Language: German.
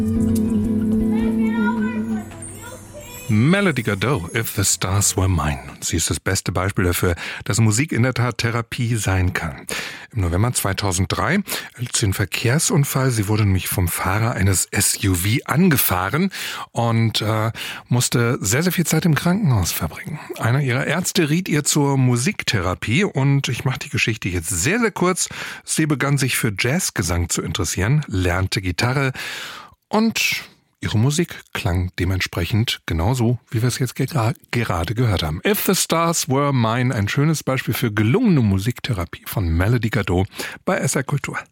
Melody Gardot, If the Stars Were Mine. Sie ist das beste Beispiel dafür, dass Musik in der Tat Therapie sein kann. Im November 2003 erlitt sie einen Verkehrsunfall. Sie wurde nämlich vom Fahrer eines SUV angefahren und musste sehr, sehr viel Zeit im Krankenhaus verbringen. Einer ihrer Ärzte riet ihr zur Musiktherapie und ich mache die Geschichte jetzt sehr, sehr kurz. Sie begann sich für Jazzgesang zu interessieren, lernte Gitarre und ihre Musik klang dementsprechend genauso, wie wir es jetzt gerade gehört haben. If the Stars Were Mine, ein schönes Beispiel für gelungene Musiktherapie von Melody Gardot bei SR Kultur.